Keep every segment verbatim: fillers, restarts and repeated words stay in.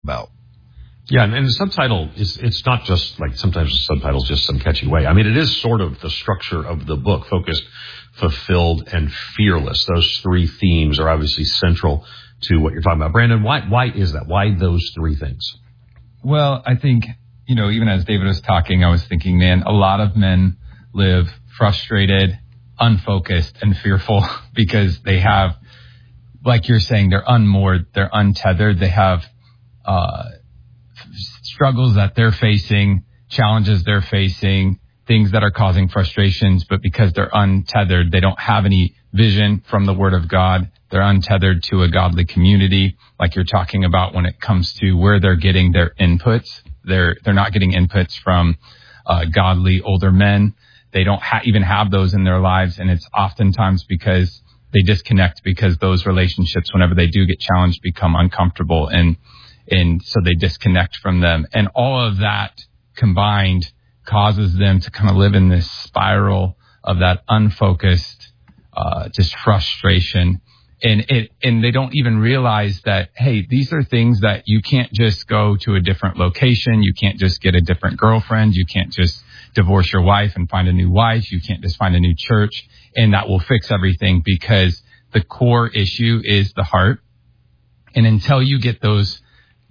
about. Yeah, and, and the subtitle is, it's not just like sometimes the subtitle's just some catchy way. I mean, it is sort of the structure of the book, focused, fulfilled, and fearless. Those three themes are obviously central to what you're talking about. Brandon, why why is that? Why those three things? Well, I think, you know, even as David was talking, I was thinking, man, a lot of men live frustrated, unfocused, and fearful because they have, like you're saying, they're unmoored, they're untethered, they have uh struggles that they're facing, challenges they're facing, things that are causing frustrations, but because they're untethered, they don't have any vision from the Word of God. They're untethered to a godly community, like you're talking about when it comes to where they're getting their inputs. They're they're not getting inputs from uh, godly older men. They don't ha- even have those in their lives, and it's oftentimes because they disconnect because those relationships, whenever they do get challenged, become uncomfortable, and and so they disconnect from them. And all of that combined causes them to kind of live in this spiral of that unfocused, uh, just frustration. And it, and they don't even realize that, hey, these are things that you can't just go to a different location. You can't just get a different girlfriend. You can't just divorce your wife and find a new wife. You can't just find a new church and that will fix everything, because the core issue is the heart. And until you get those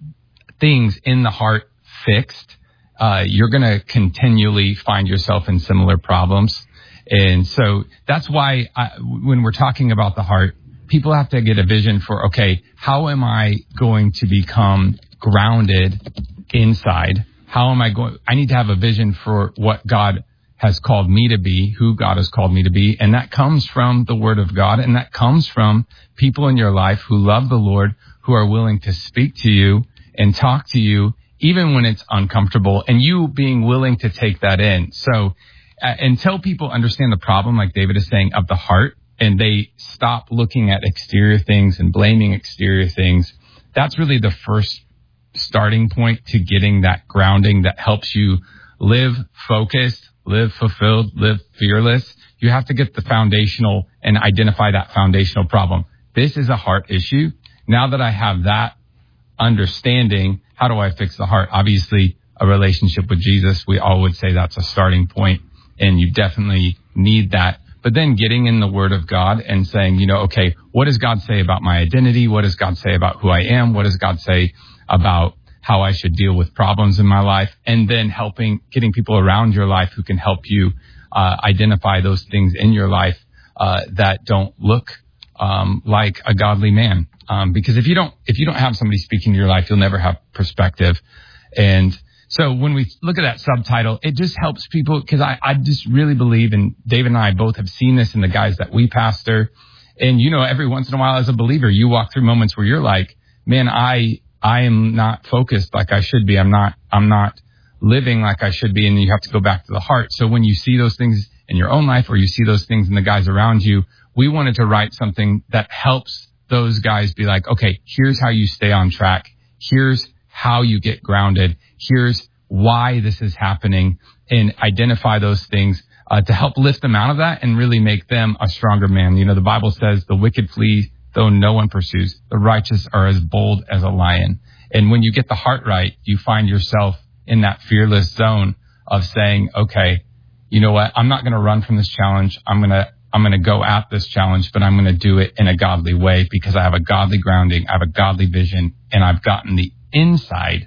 things in the heart fixed, uh, you're going to continually find yourself in similar problems. And so that's why I, when we're talking about the heart, people have to get a vision for, okay, how am I going to become grounded inside? How am I going? I need to have a vision for what God has called me to be, who God has called me to be. And that comes from the Word of God. And that comes from people in your life who love the Lord, who are willing to speak to you and talk to you, even when it's uncomfortable, and you being willing to take that in. So uh, until people understand the problem, like David is saying, of the heart, and they stop looking at exterior things and blaming exterior things, that's really the first starting point to getting that grounding that helps you live focused, live fulfilled, live fearless. You have to get the foundational and identify that foundational problem. This is a heart issue. Now that I have that understanding, how do I fix the heart? Obviously, a relationship with Jesus, we all would say that's a starting point, and you definitely need that. But then getting in the Word of God and saying, you know, okay, what does God say about my identity? What does God say about who I am? What does God say about how I should deal with problems in my life? And then helping, getting people around your life who can help you uh, identify those things in your life uh, that don't look um, like a godly man. Um, because if you don't, if you don't have somebody speaking to your life, you'll never have perspective. And so when we look at that subtitle, it just helps people, because I, I just really believe, and David and I both have seen this in the guys that we pastor. And, you know, every once in a while as a believer, you walk through moments where you're like, man, I, I am not focused like I should be. I'm not, I'm not living like I should be. And you have to go back to the heart. So when you see those things in your own life, or you see those things in the guys around you, we wanted to write something that helps those guys be like, okay, here's how you stay on track. Here's how you get grounded. Here's why this is happening, and identify those things uh, to help lift them out of that and really make them a stronger man. You know, the Bible says the wicked flee though no one pursues. The righteous are as bold as a lion. And when you get the heart right, you find yourself in that fearless zone of saying, okay, you know what? I'm not going to run from this challenge. I'm going to I'm going to go at this challenge, but I'm going to do it in a godly way, because I have a godly grounding, I have a godly vision, and I've gotten the inside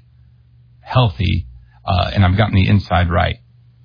healthy, uh, and I've gotten the inside right.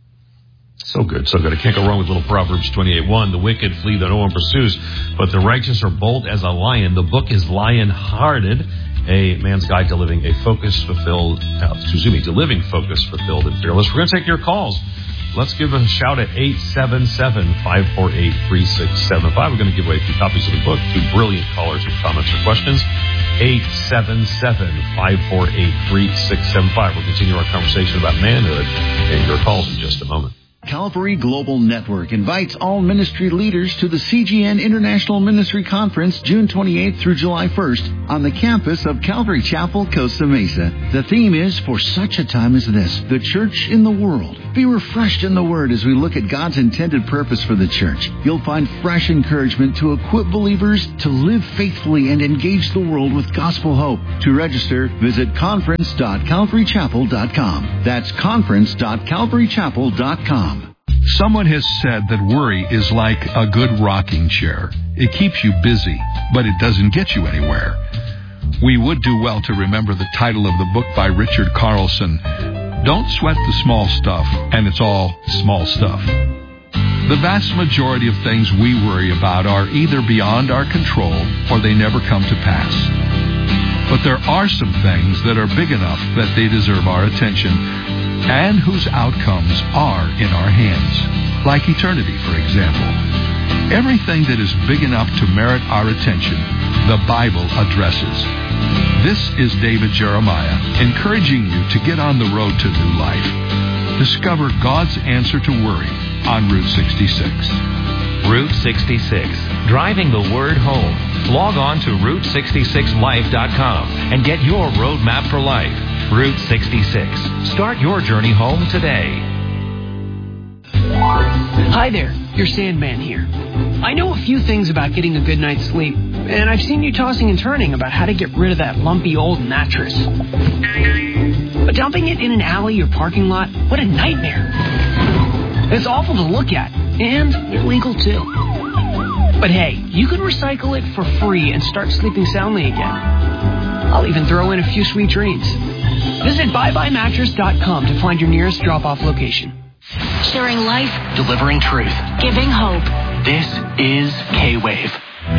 So good, so good. I can't go wrong with little Proverbs twenty-eight one. The wicked flee though no one pursues, but the righteous are bold as a lion. The book is Lion-Hearted, a man's guide to living a focused, fulfilled, uh, excuse me, to living focused, fulfilled, and fearless. We're going to take your calls. Let's give a shout at eight seven seven, five four eight, three six seven five. We're going to give away a few copies of the book to brilliant callers with comments or questions. eight seven seven, five four eight, three six seven five. We'll continue our conversation about manhood and your calls in just a moment. Calvary Global Network invites all ministry leaders to the C G N International Ministry Conference June twenty-eighth through July first on the campus of Calvary Chapel, Costa Mesa. The theme is For Such a Time as This, the Church in the World. Be refreshed in the Word as we look at God's intended purpose for the church. You'll find fresh encouragement to equip believers to live faithfully and engage the world with gospel hope. To register, visit conference dot calvary chapel dot com. That's conference dot calvary chapel dot com. Someone has said that worry is like a good rocking chair. It keeps you busy, but it doesn't get you anywhere. We would do well to remember the title of the book by Richard Carlson, Don't Sweat the Small Stuff, and it's all small stuff. The vast majority of things we worry about are either beyond our control or they never come to pass. But there are some things that are big enough that they deserve our attention and whose outcomes are in our hands, like eternity, for example. Everything that is big enough to merit our attention, the Bible addresses. This is David Jeremiah, encouraging you to get on the road to new life. Discover God's answer to worry on Route sixty-six. Route sixty-six, driving the word home. Log on to route sixty-six life dot com and get your roadmap for life. Route sixty-six. Start your journey home today. Hi there, your Sandman here. I know a few things about getting a good night's sleep, and I've seen you tossing and turning about how to get rid of that lumpy old mattress. But dumping it in an alley or parking lot, what a nightmare. It's awful to look at, and illegal too. But hey, you can recycle it for free and start sleeping soundly again. I'll even throw in a few sweet dreams. Visit bye bye mattress dot com to find your nearest drop-off location. Sharing life, delivering truth, giving hope. This is K-Wave.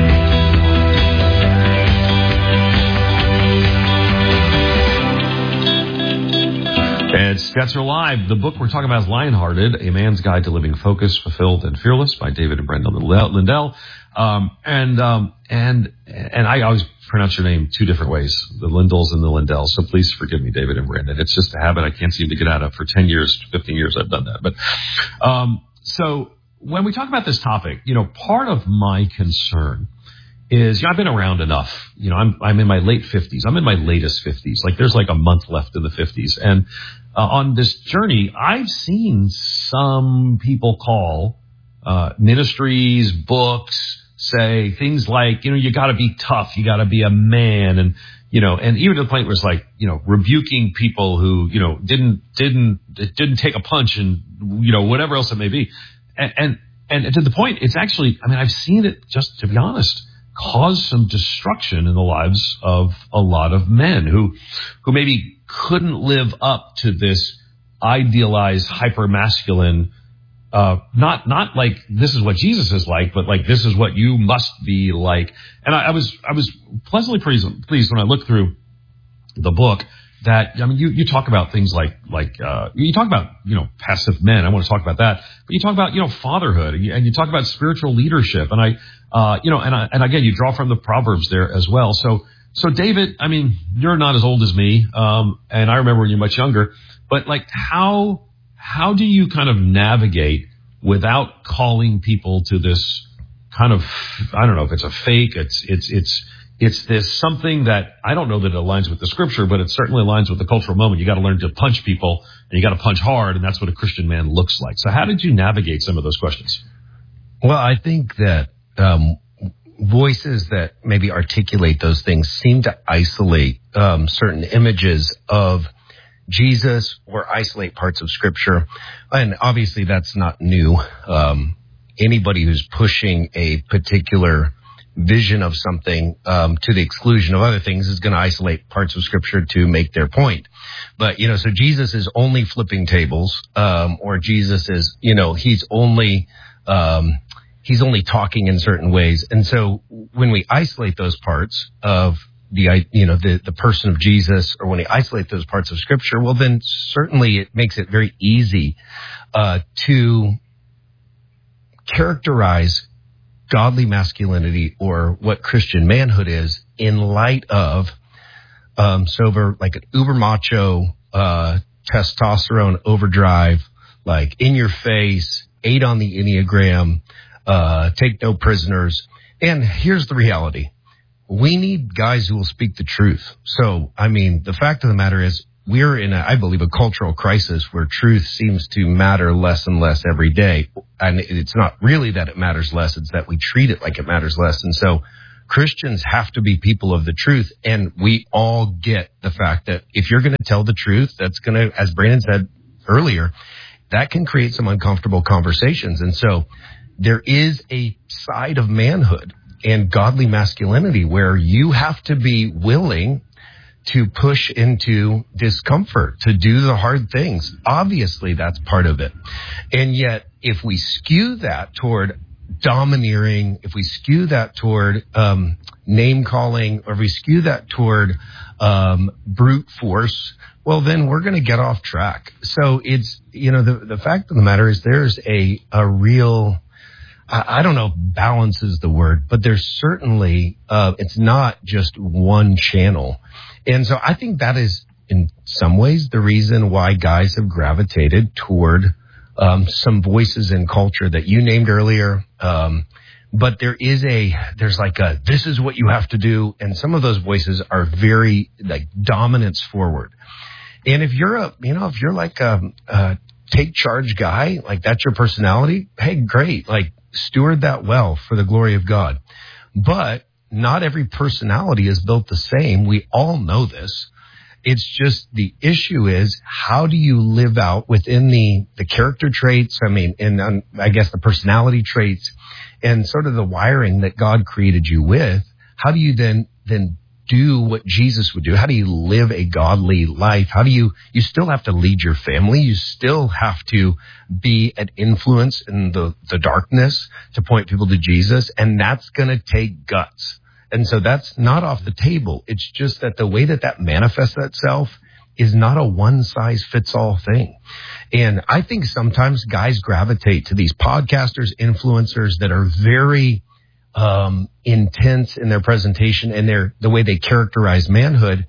It's Stetzer Live. The book we're talking about is Lionhearted, A Man's Guide to Living Focused, Fulfilled, and Fearless by David and Brenda Lindell. Um, and, um, and, and I always pronounce your name two different ways, the Lindells and the Lindells. So please forgive me, David and Brandon. It's just a habit I can't seem to get out of. For ten years, fifteen years, I've done that. But, um, so when we talk about this topic, you know, part of my concern is, you know, I've been around enough. You know, I'm, I'm in my late fifties. I'm in my latest fifties. Like there's like a month left in the fifties. And, uh, on this journey, I've seen some people call, uh, ministries, books, say things like, you know, you gotta be tough. You gotta be a man. And, you know, and even to the point where it's like, you know, rebuking people who, you know, didn't, didn't, didn't take a punch and, you know, whatever else it may be. And, and, and to the point, it's actually, I mean, I've seen it, just to be honest, cause some destruction in the lives of a lot of men who, who maybe couldn't live up to this idealized hyper-masculine, uh, not, not like this is what Jesus is like, but like this is what you must be like. And I, I was, I was pleasantly pleased, pleased when I looked through the book that, I mean, you, you talk about things like, like, uh, you talk about, you know, passive men. I want to talk about that, but you talk about, you know, fatherhood and you, and you talk about spiritual leadership. And I, uh, you know, and I, and again, you draw from the Proverbs there as well. So, so David, I mean, you're not as old as me. Um, and I remember when you're much younger, but like how, how do you kind of navigate without calling people to this kind of, I don't know if it's a fake, it's, it's, it's, It's this something that I don't know that it aligns with the scripture, but it certainly aligns with the cultural moment. You got to learn to punch people and you got to punch hard. And that's what a Christian man looks like. So how did you navigate some of those questions? Well, I think that, um, voices that maybe articulate those things seem to isolate, um, certain images of Jesus or isolate parts of scripture. And obviously that's not new. Um, anybody who's pushing a particular vision of something um, to the exclusion of other things is going to isolate parts of scripture to make their point. But, you know, so Jesus is only flipping tables, um, or Jesus is, you know, he's only, um, he's only talking in certain ways. And so when we isolate those parts of the, you know, the, the person of Jesus, or when we isolate those parts of scripture, well, then certainly it makes it very easy, uh, to characterize godly masculinity or what Christian manhood is in light of um, sober, like an uber macho, uh, testosterone overdrive, like in your face, eight on the Enneagram, uh, take no prisoners. And here's the reality. We need guys who will speak the truth. So, I mean, the fact of the matter is we're in, a, I believe, a cultural crisis where truth seems to matter less and less every day. And it's not really that it matters less. It's that we treat it like it matters less. And so Christians have to be people of the truth. And we all get the fact that if you're going to tell the truth, that's going to, as Brandon said earlier, that can create some uncomfortable conversations. And so there is a side of manhood and godly masculinity where you have to be willing to push into discomfort, to do the hard things. Obviously, that's part of it. And yet, if we skew that toward domineering, if we skew that toward um, name calling, or if we skew that toward um, brute force, well, then we're going to get off track. So it's, you know, the, the fact of the matter is there's a, a real, I, I don't know, balance is the word, but there's certainly, uh, it's not just one channel. And so I think that is in some ways the reason why guys have gravitated toward um, some voices in culture that you named earlier. Um, but there is a, there's like a, this is what you have to do. And some of those voices are very like dominance forward. And if you're a, you know, if you're like a, a take charge guy, like that's your personality, hey, great. Like steward that well for the glory of God. But not every personality is built the same. We all know this. It's just the issue is how do you live out within the, the character traits? I mean, and um, I guess the personality traits and sort of the wiring that God created you with. How do you then, then do what Jesus would do? How do you live a godly life? How do you, you still have to lead your family. You still have to be an influence in the, the darkness to point people to Jesus. And that's going to take guts. And so that's not off the table. It's just that the way that that manifests itself is not a one size fits all thing. And I think sometimes guys gravitate to these podcasters, influencers that are very um, intense in their presentation and their, the way they characterize manhood,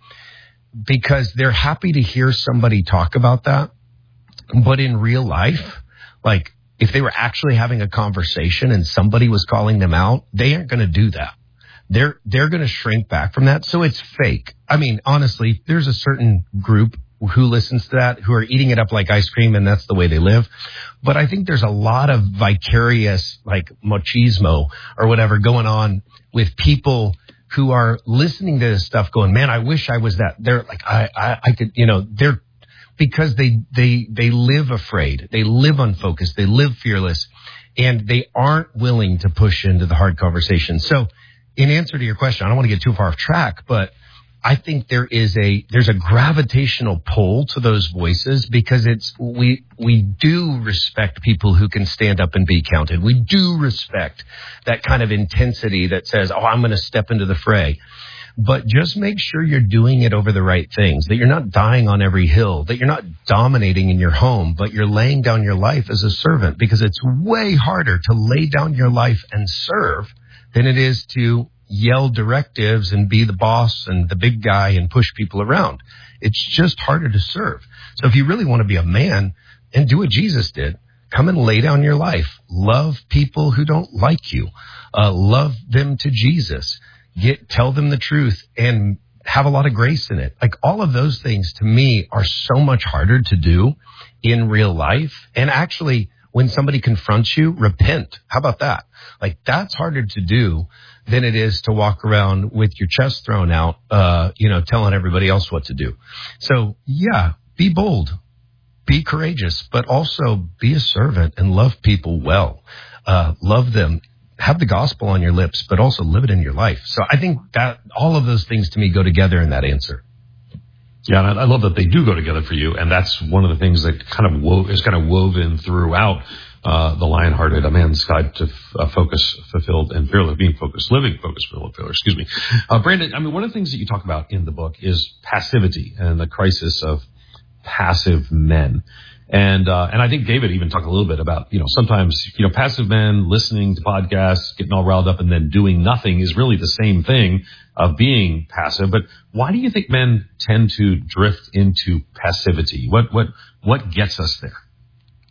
because they're happy to hear somebody talk about that. But in real life, like if they were actually having a conversation and somebody was calling them out, they aren't going to do that. They're, they're going to shrink back from that. So it's fake. I mean, honestly, there's a certain group who listens to that, who are eating it up like ice cream, and that's the way they live. But I think there's a lot of vicarious, like machismo or whatever going on with people who are listening to this stuff going, man, I wish I was that. They're like, I, I, I could, you know, they're, because they, they, they live afraid. They live unfocused. They live fearless, and they aren't willing to push into the hard conversation. So, in answer to your question, I don't want to get too far off track, but I think there is a, there's a gravitational pull to those voices because it's, we, we do respect people who can stand up and be counted. We do respect that kind of intensity that says, oh, I'm going to step into the fray. But just make sure you're doing it over the right things, that you're not dying on every hill, that you're not dominating in your home, but you're laying down your life as a servant, because it's way harder to lay down your life and serve than it is to yell directives and be the boss and the big guy and push people around. It's just harder to serve. So if you really want to be a man and do what Jesus did, come and lay down your life. Love people who don't like you. Uh, love them to Jesus. Get, tell them the truth and have a lot of grace in it. Like all of those things to me are so much harder to do in real life. And actually, when somebody confronts you, repent. How about that? Like that's harder to do than it is to walk around with your chest thrown out, uh, you know, telling everybody else what to do. So yeah, be bold, be courageous, but also be a servant and love people well. Uh, love them, have the gospel on your lips, but also live it in your life. So I think that all of those things to me go together in that answer. Yeah, and I love that they do go together for you, and that's one of the things that kind of wo- is kind of woven throughout uh, the Lion-Hearted, A Man's Guide to f- uh, Focus, Fulfilled, and Fearless, Being Focused, Living Focused, Fulfilled, Fearless, excuse me. Uh, Brandon, I mean, one of the things that you talk about in the book is passivity and the crisis of passive men. And uh, and I think David even talked a little bit about, you know, sometimes, you know, passive men listening to podcasts, getting all riled up and then doing nothing is really the same thing of being passive. But why do you think men tend to drift into passivity? What what what gets us there?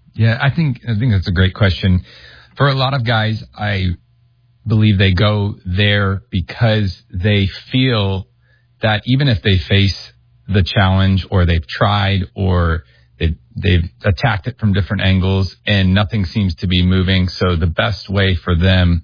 Yeah, I think I think that's a great question. For a lot of guys, I believe they go there because they feel that even if they face the challenge or they've tried or they've, they've attacked it from different angles and nothing seems to be moving, so the best way for them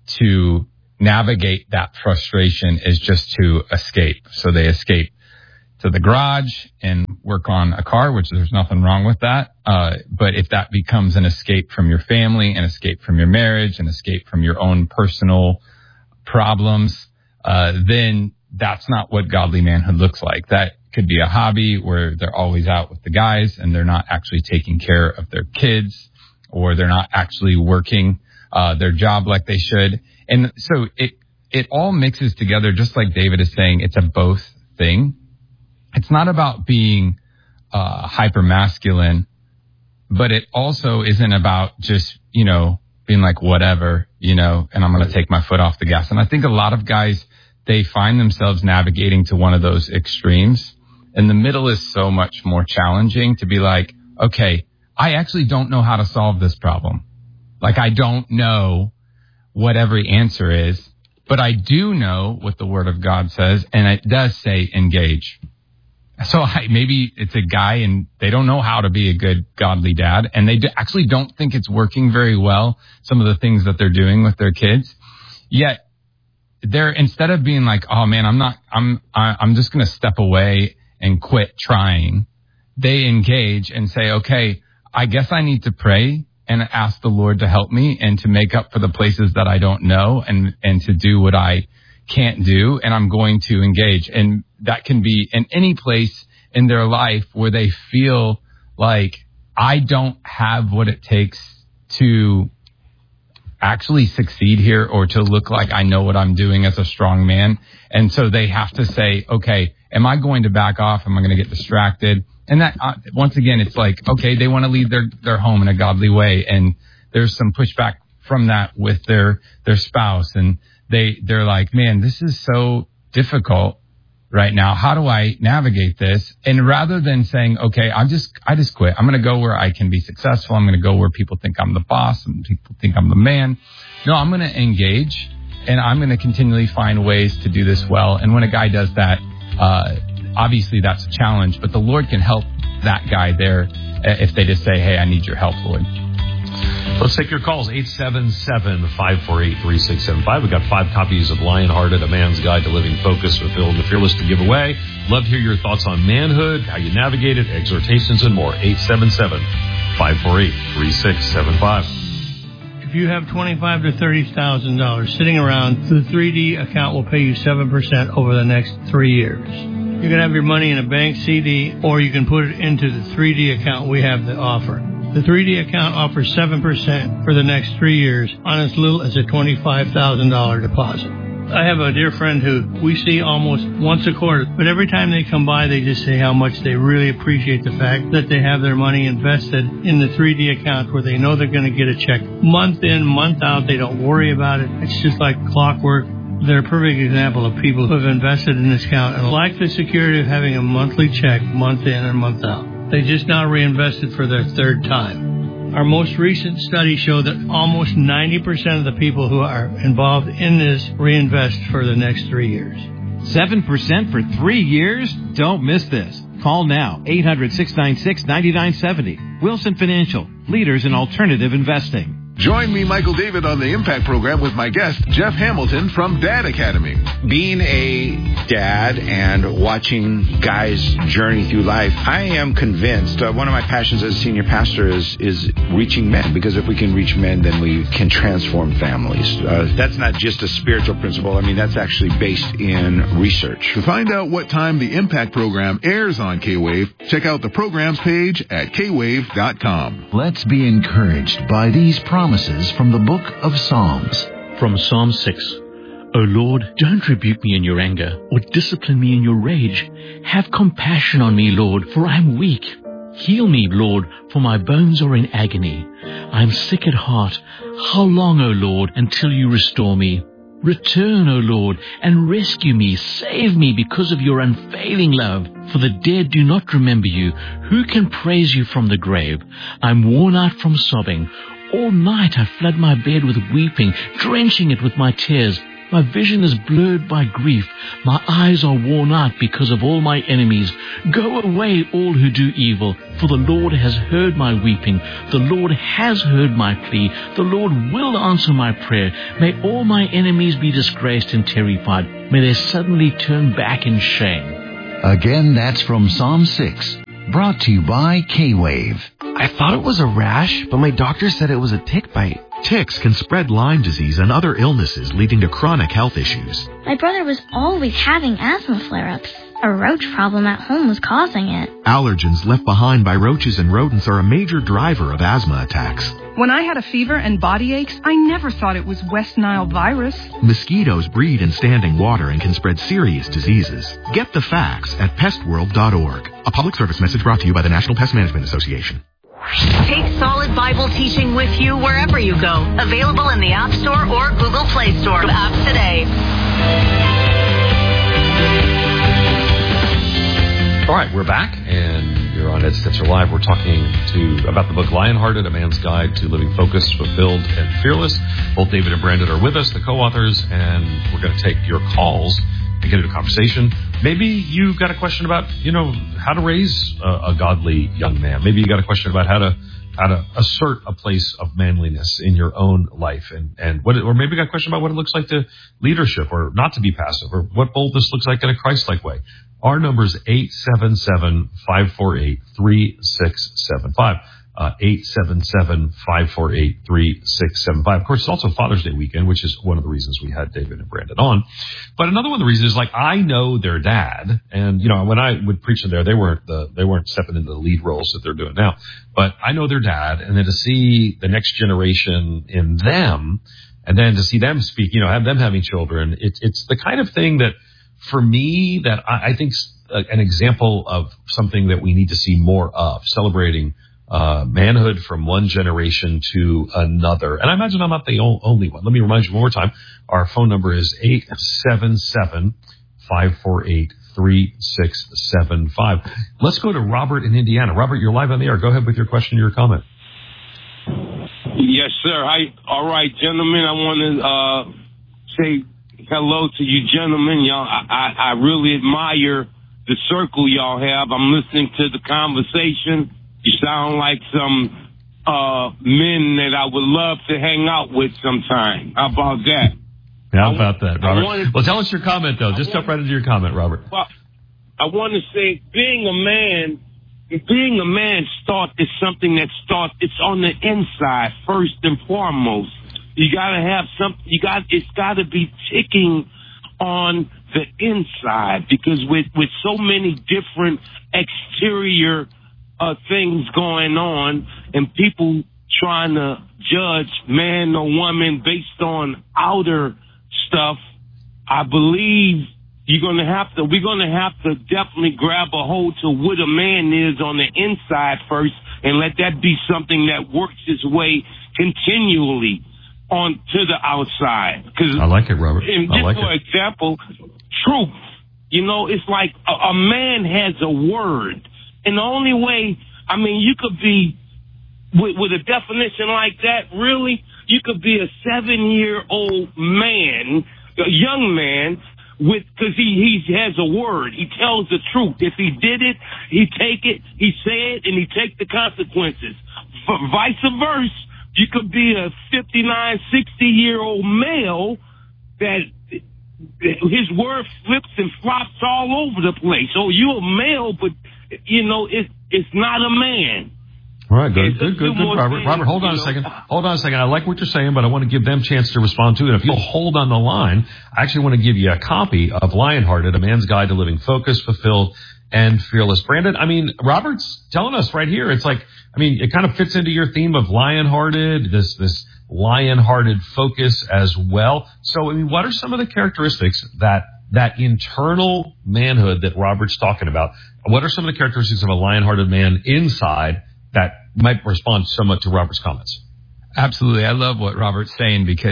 to navigate that frustration is just to escape. So they escape to the garage and work on a car, which there's nothing wrong with that. Uh, but if that becomes an escape from your family, an escape from your marriage, an escape from your own personal problems, uh, then that's not what godly manhood looks like. That could be a hobby where they're always out with the guys and they're not actually taking care of their kids, or they're not actually working uh, their job like they should. And so it, it all mixes together, just like David is saying, it's a both thing. It's not about being uh, hyper masculine, but it also isn't about just, you know, being like whatever, you know, and I'm going to take my foot off the gas. And I think a lot of guys, they find themselves navigating to one of those extremes. And the middle is so much more challenging to be like, okay, I actually don't know how to solve this problem. Like, I don't know what every answer is, but I do know what the Word of God says, and it does say engage. So I, maybe it's a guy and they don't know how to be a good godly dad, and they d- actually don't think it's working very well, some of the things that they're doing with their kids. Yet they're, instead of being like, oh man, I'm not, I'm, I, I'm just going to step away and quit trying, they engage and say, okay, I guess I need to pray and ask the Lord to help me and to make up for the places that I don't know, and, and to do what I can't do, and I'm going to engage. And that can be in any place in their life where they feel like, I don't have what it takes to actually succeed here, or to look like I know what I'm doing as a strong man. And so they have to say, okay, am I going to back off? Am I going to get distracted? And that, uh, once again, it's like, okay, they want to lead their, their home in a godly way. And there's some pushback from that with their, their spouse. And they, they're like, man, this is so difficult right now. How do I navigate this? And rather than saying, okay, I just, I just quit. I'm going to go where I can be successful. I'm going to go where people think I'm the boss and people think I'm the man. No, I'm going to engage, and I'm going to continually find ways to do this well. And when a guy does that, uh, obviously that's a challenge, but the Lord can help that guy there if they just say, hey, I need your help, Lord. Let's take your calls, eight seven seven, five four eight, three six seven five. We've got five copies of Lionhearted, A Man's Guide to Living Focused, Fulfilled, and Fearless to give away. Love to hear your thoughts on manhood, how you navigate it, exhortations, and more. eight seven seven, five four eight, three six seven five. If you have twenty-five thousand to thirty thousand dollars sitting around, the three D account will pay you seven percent over the next three years. You can have your money in a bank C D, or you can put it into the three D account we have to offer. The three D account offers seven percent for the next three years on as little as a twenty-five thousand dollars deposit. I have a dear friend who we see almost once a quarter, but every time they come by, they just say how much they really appreciate the fact that they have their money invested in the three D account where they know they're going to get a check month in, month out. They don't worry about it. It's just like clockwork. They're a perfect example of people who have invested in this account and like the security of having a monthly check month in and month out. They just now reinvested for their third time. Our most recent study showed that almost ninety percent of the people who are involved in this reinvest for the next three years. seven percent for three years? Don't miss this. Call now, eight hundred, six nine six, nine nine seven zero. Wilson Financial, leaders in alternative investing. Join me, Michael David, on the Impact Program with my guest, Jeff Hamilton from Dad Academy. Being a dad and watching guys journey through life, I am convinced uh, one of my passions as a senior pastor is is reaching men, because if we can reach men, then we can transform families. Uh, that's not just a spiritual principle. I mean, that's actually based in research. To find out what time the Impact Program airs on K-Wave, check out the programs page at k wave dot com. Let's be encouraged by these promises from the book of Psalms. From Psalm six. O Lord, don't rebuke me in your anger, or discipline me in your rage. Have compassion on me, Lord, for I am weak. Heal me, Lord, for my bones are in agony. I am sick at heart. How long, O Lord, until you restore me? Return, O Lord, and rescue me. Save me because of your unfailing love. For the dead do not remember you. Who can praise you from the grave? I'm worn out from sobbing. All night I flood my bed with weeping, drenching it with my tears. My vision is blurred by grief. My eyes are worn out because of all my enemies. Go away, all who do evil, for the Lord has heard my weeping. The Lord has heard my plea. The Lord will answer my prayer. May all my enemies be disgraced and terrified. May they suddenly turn back in shame. Again, that's from Psalm six, brought to you by K-Wave. I thought it was a rash, but my doctor said it was a tick bite. Ticks can spread Lyme disease and other illnesses, leading to chronic health issues. My brother was always having asthma flare-ups. A roach problem at home was causing it. Allergens left behind by roaches and rodents are a major driver of asthma attacks. When I had a fever and body aches, I never thought it was West Nile virus. Mosquitoes breed in standing water and can spread serious diseases. Get the facts at pest world dot org. A public service message brought to you by the National Pest Management Association. Take Solid Bible teaching with you wherever you go. Available in the App Store or Google Play Store. App today. All right, we're back, and you're on Ed Stetzer Live. We're talking to about the book Lionhearted, A Man's Guide to Living Focused, Fulfilled, and Fearless. Both David and Brandon are with us, the co-authors, and we're going to take your calls and get into a conversation. Maybe you've got a question about, you know, how to raise a, a godly young man. Maybe you got a question about how to how to assert a place of manliness in your own life, and and what, it, or maybe you got a question about what it looks like to leadership, or not to be passive, or what boldness looks like in a Christ-like way. Our number is eight seven seven, five four eight, three six seven five. Uh, eight seven seven, five four eight, three six seven five. Of course, it's also Father's Day weekend, which is one of the reasons we had David and Brandon on. But another one of the reasons is, like, I know their dad, and, you know, when I would preach them there, they weren't the, they weren't stepping into the lead roles that they're doing now. But I know their dad, and then to see the next generation in them, and then to see them speak, you know, have them having children, it's it's the kind of thing that, for me, that I, I think an example of something that we need to see more of, celebrating Uh, manhood from one generation to another. And I imagine I'm not the only one. Let me remind you one more time. Our phone number is eight seven seven, five four eight, three six seven five. Let's go to Robert in Indiana. Robert, you're live on the air. Go ahead with your question or your comment. Yes, sir. Hi. All right, gentlemen. I want to uh, say hello to you gentlemen. Y'all, I, I, I really admire the circle y'all have. I'm listening to the conversation. You sound like some uh, men that I would love to hang out with sometime. How about that? How about that, Robert? Wanted, well, tell us your comment, though. Just jump right into your comment, Robert. Well, I want to say being a man, being a man start is something that starts, it's on the inside first and foremost. You got to have something, you got, it's got to be ticking on the inside, because with, with so many different exterior Uh, things going on and people trying to judge man or woman based on outer stuff, I believe you're going to have to, we're going to have to definitely grab a hold to what a man is on the inside first, and let that be something that works its way continually on to the outside. Cause I like it, Robert. And I just like for it. example, truth. You know, it's like a, a man has a word. And the only way, I mean, you could be, with, with a definition like that, really, you could be a seven-year-old man, a young man, with, because he, he has a word. He tells the truth. If he did it, he take it, he say it, and he take the consequences. V- vice versa, you could be a fifty-nine, sixty-year-old male that his word flips and flops all over the place. So you're a male, but, you know, it's, it's not a man. All right, good, good, good, good, Robert. Robert, hold on a second. Hold on a second. I like what you're saying, but I want to give them a chance to respond to it. If you'll hold on the line, I actually want to give you a copy of Lionhearted, A Man's Guide to Living Focused, Fulfilled, and Fearless. Brandon, I mean, Robert's telling us right here, it's like, I mean, it kind of fits into your theme of Lionhearted, this, this lion-hearted focus as well. So, I mean, what are some of the characteristics that that internal manhood that Robert's talking about? What are some of the characteristics of a lion-hearted man inside that might respond somewhat to Robert's comments? Absolutely. I love what Robert's saying, because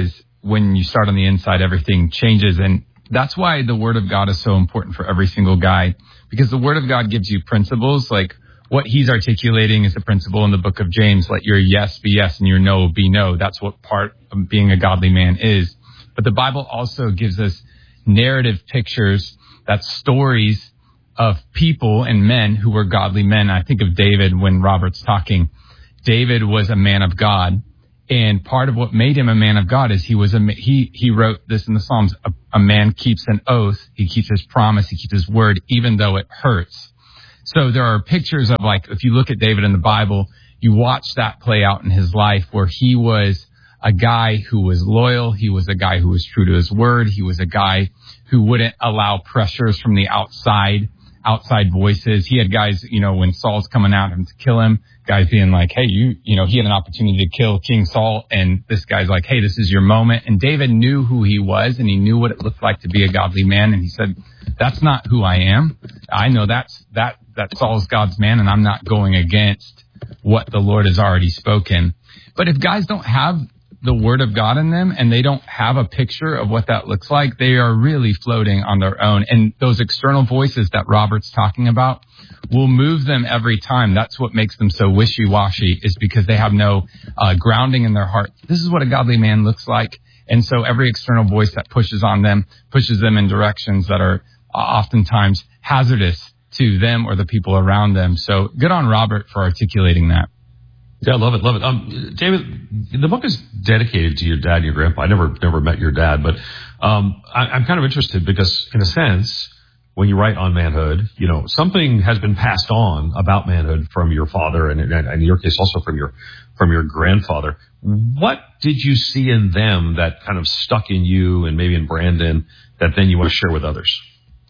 when you start on the inside, everything changes. And that's why the Word of God is so important for every single guy, because the Word of God gives you principles. Like what he's articulating is the principle in the book of James, let your yes be yes and your no be no. That's what part of being a godly man is. But the Bible also gives us narrative pictures, that's stories of people and men who were godly men. I think of David when Robert's talking. David was a man of God. And part of what made him a man of God is he was a, he, he wrote this in the Psalms, a, a man keeps an oath, he keeps his promise, he keeps his word, even though it hurts. So there are pictures of, like, if you look at David in the Bible, you watch that play out in his life where he was a guy who was loyal, he was a guy who was true to his word, he was a guy who wouldn't allow pressures from the outside, outside voices. He had guys, you know, when Saul's coming at him to kill him, guys being like, hey, you, you know, he had an opportunity to kill King Saul, and this guy's like, hey, this is your moment. And David knew who he was, and he knew what it looked like to be a godly man. And he said, that's not who I am. I know that's, that, that Saul's God's man, and I'm not going against what the Lord has already spoken. But if guys don't have the Word of God in them and they don't have a picture of what that looks like, they are really floating on their own. And those external voices that Robert's talking about will move them every time. That's what makes them so wishy-washy, is because they have no uh, grounding in their heart. This is what a godly man looks like. And so every external voice that pushes on them, pushes them in directions that are uh, oftentimes hazardous to them or the people around them. So good on Robert for articulating that. Yeah, I love it, love it. Um, David, the book is dedicated to your dad and your grandpa. I never, never met your dad, but um, I, I'm kind of interested because, in a sense, when you write on manhood, you know, something has been passed on about manhood from your father, and, and in your case, also from your from your grandfather. What did you see in them that kind of stuck in you, and maybe in Brandon, that then you want to share with others?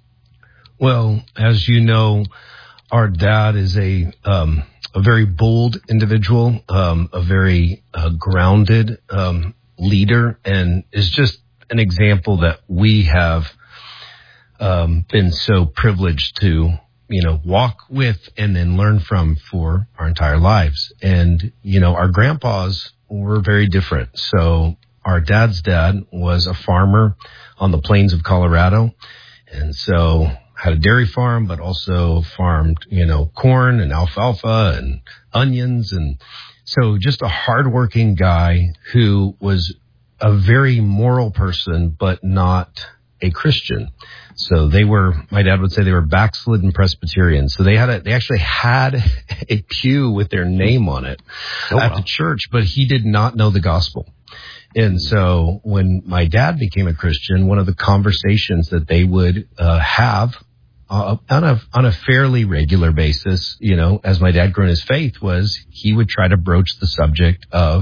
Well, as you know, our dad is a um, a very bold individual, um, a very uh, grounded um, leader, and is just an example that we have um, been so privileged to, you know, walk with and then learn from for our entire lives. And, you know, our grandpas were very different. So our dad's dad was a farmer on the plains of Colorado. And so had a dairy farm, but also farmed, you know, corn and alfalfa and onions. And so just a hardworking guy who was a very moral person, but not a Christian. So they were, my dad would say they were backslidden Presbyterians. So they had a, they actually had a pew with their name on it oh, at wow. the church, but he did not know the gospel. And so when my dad became a Christian, one of the conversations that they would uh, have uh, on a on a fairly regular basis, you know, as my dad grew in his faith, was he would try to broach the subject of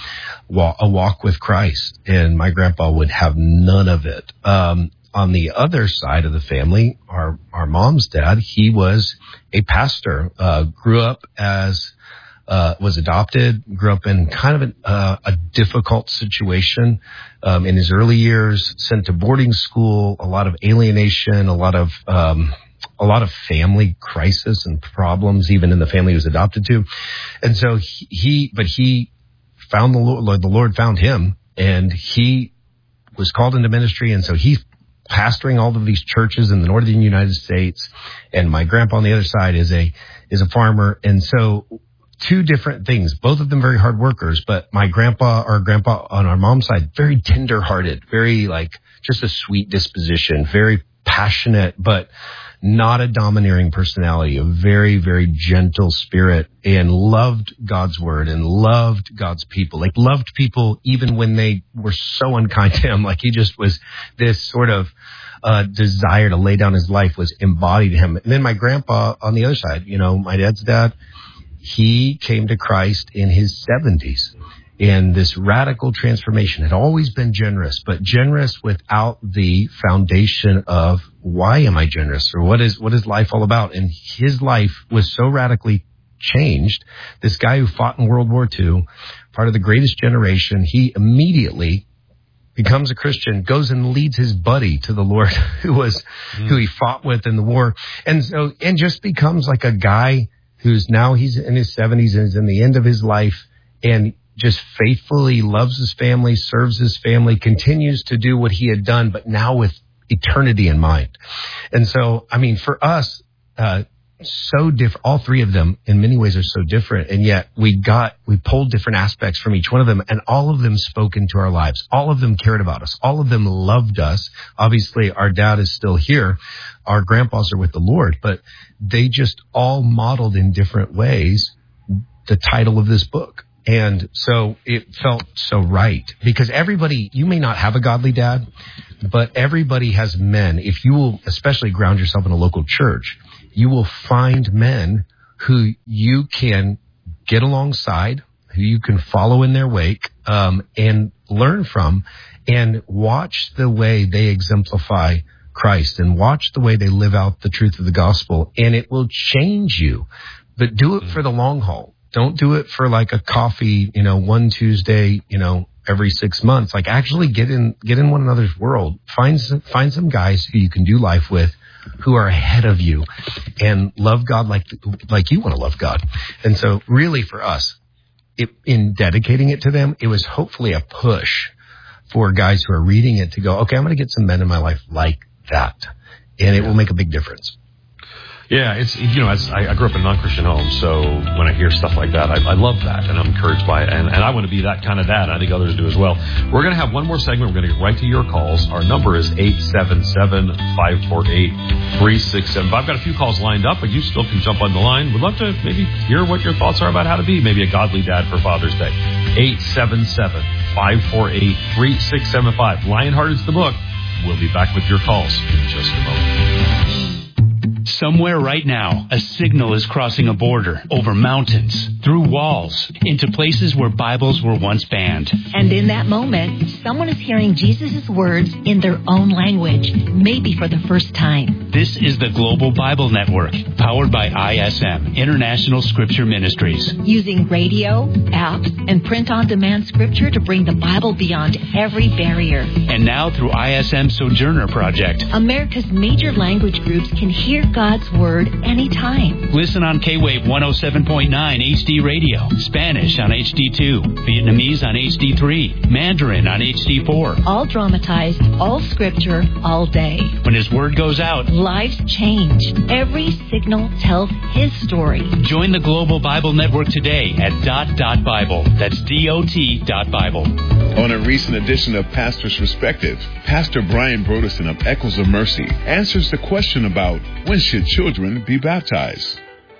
wa- a walk with Christ. And my grandpa would have none of it. Um, on the other side of the family, our, our mom's dad, he was a pastor, uh, grew up as Uh, was adopted, grew up in kind of an, uh, a difficult situation um, in his early years, sent to boarding school, a lot of alienation, a lot of um, a lot of family crisis and problems, even in the family he was adopted to. And so he, he but he found the Lord, the Lord found him, and he was called into ministry. And so he's pastoring all of these churches in the northern United States. And my grandpa on the other side is a is a farmer. And so two different things, both of them very hard workers, but my grandpa, our grandpa on our mom's side, very tender hearted, very like just a sweet disposition, very passionate, but not a domineering personality, a very, very gentle spirit, and loved God's word and loved God's people, like loved people even when they were so unkind to him. Like he just was this sort of uh, desire to lay down his life was embodied in him. And then my grandpa on the other side, you know, my dad's dad, he came to Christ in his seventies, and this radical transformation had always been generous, but generous without the foundation of why am I generous, or what is what is life all about? And his life was so radically changed. This guy who fought in World War Two, part of the greatest generation, he immediately becomes a Christian, goes and leads his buddy to the Lord who was mm. who he fought with in the war, and so and just becomes like a guy who's now he's in his seventies and is in the end of his life, and just faithfully loves his family, serves his family, continues to do what he had done, but now with eternity in mind. And so, I mean, for us, uh, so different, all three of them in many ways are so different. And yet we got, we pulled different aspects from each one of them, and all of them spoke into our lives. All of them cared about us. All of them loved us. Obviously, our dad is still here. Our grandpas are with the Lord, but they just all modeled in different ways the title of this book. And so it felt so right, because everybody, you may not have a godly dad, but everybody has men. If you will especially ground yourself in a local church, you will find men who you can get alongside, who you can follow in their wake, um, and learn from, and watch the way they exemplify Christ and watch the way they live out the truth of the gospel, and it will change you. But do it for the long haul. Don't do it for like a coffee, you know, one Tuesday, you know, every six months. Like actually get in, get in one another's world. Find some, find some guys who you can do life with, who are ahead of you and love God like, like you want to love God. And so really for us, it, in dedicating it to them, it was hopefully a push for guys who are reading it to go, okay, I'm going to get some men in my life like that. And it will make a big difference. Yeah, it's, you know, as I, I grew up in a non-Christian home, so when I hear stuff like that, I, I love that, and I'm encouraged by it, and, and I want to be that kind of dad, and I think others do as well. We're going to have one more segment. We're going to get right to your calls. Our number is eight seven seven, five four eight, three six seven five. I've got a few calls lined up, but you still can jump on the line. We'd love to maybe hear what your thoughts are about how to be maybe a godly dad for Father's Day. eight seven seven, five four eight, three six seven five. Lionhearted's the book. We'll be back with your calls in just a moment. Somewhere right now, a signal is crossing a border, over mountains, through walls, into places where Bibles were once banned. And in that moment, someone is hearing Jesus' words in their own language, maybe for the first time. This is the Global Bible Network, powered by I S M, International Scripture Ministries. Using radio, apps, and print-on-demand scripture to bring the Bible beyond every barrier. And now through I S M Sojourner Project, America's major language groups can hear God's Word anytime. Listen on K-Wave one oh seven point nine H D Radio, Spanish on H D two, Vietnamese on H D three, Mandarin on H D four. All dramatized, all scripture, all day. When His Word goes out, lives change. Every signal tells His story. Join the Global Bible Network today at dot dot Bible. That's D O T dot Bible. On a recent edition of Pastor's Perspective, Pastor Brian Broderson of Echoes of Mercy answers the question about when should children be baptized.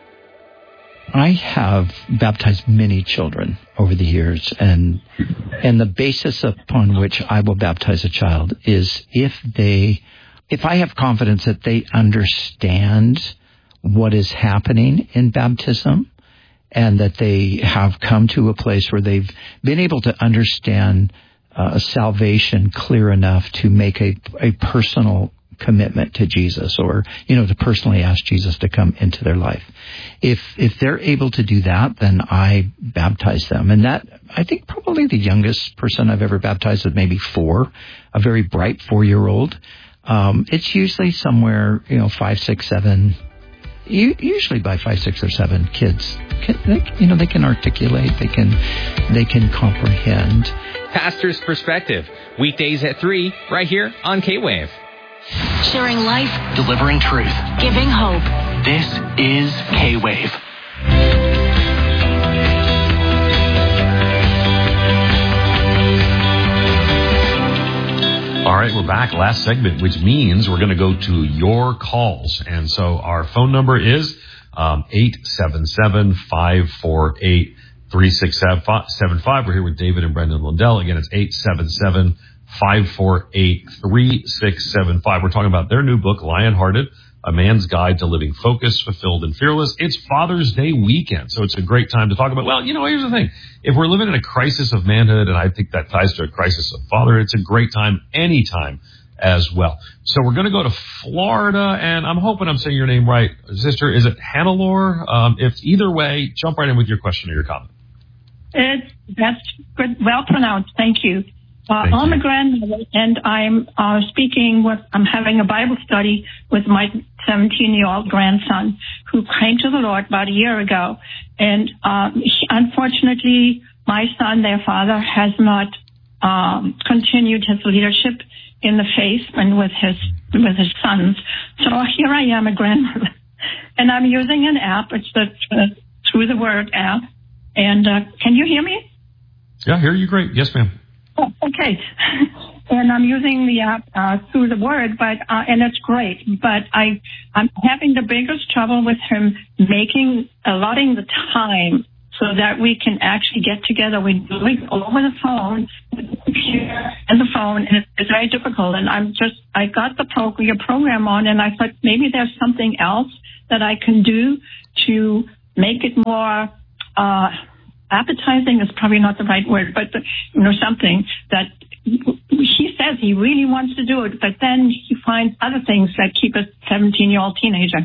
I have baptized many children over the years, and and the basis upon which I will baptize a child is if they, if I have confidence that they understand what is happening in baptism, and that they have come to a place where they've been able to understand uh, salvation clear enough to make a, a personal commitment to Jesus, or, you know, to personally ask Jesus to come into their life. If if they're able to do that, then I baptize them. And that, I think probably the youngest person I've ever baptized is maybe four, a very bright four-year-old. Um, it's usually somewhere, you know, five, six, seven. Usually by five, six, or seven, kids, can, they, you know, they can articulate, they can, they can comprehend. Pastor's Perspective, weekdays at three, right here on K-Wave. Sharing life, delivering truth, giving hope. This is K-Wave. All right, we're back. Last segment, which means we're going to go to your calls. And so our phone number is um, eight seven seven, five four eight, three six seven five. We're here with David and Brendan Lundell. Again, it's eight seven seven, five four eight, three six seven five. We're talking about their new book, Lionhearted, A Man's Guide to Living Focused, Fulfilled, and Fearless. It's Father's Day weekend, so it's a great time to talk about, well, you know, here's the thing. If we're living in a crisis of manhood, and I think that ties to a crisis of fatherhood, it's a great time anytime as well. So we're going to go to Florida, and I'm hoping I'm saying your name right. Sister, is it Hannelore? Um, if either way, jump right in with your question or your comment. It's, that's good, well pronounced. Thank you. Uh, Thank I'm you. a grandmother, and I'm uh, speaking with, I'm having a Bible study with my seventeen-year-old grandson who came to the Lord about a year ago. And um, he, unfortunately, my son, their father, has not um, continued his leadership in the faith and with his with his sons. So here I am, a grandmother, and I'm using an app. It's the uh, Through the Word app. And uh, can you hear me? Yeah, I hear you great. Yes, ma'am. Oh, okay. And I'm using the app uh, Through the Word, but uh, and it's great. But I I'm having the biggest trouble with him making allotting the time so that we can actually get together. We do it over the phone, with the computer and the phone, and it's, it's very difficult. And I'm just, I got the pro, your program on, and I thought maybe there's something else that I can do to make it more uh, appetizing is probably not the right word, but, you know, something that he says he really wants to do it, but then he finds other things that keep a seventeen-year-old teenager